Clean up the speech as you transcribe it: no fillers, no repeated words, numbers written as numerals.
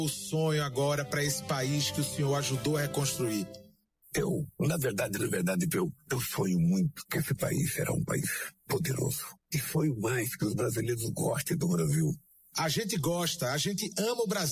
o sonho agora para esse país que o senhor ajudou a reconstruir? Na verdade, eu sonho muito que esse país será um país poderoso. E sonho mais que os brasileiros gostem do Brasil. A gente gosta, a gente ama o Brasil.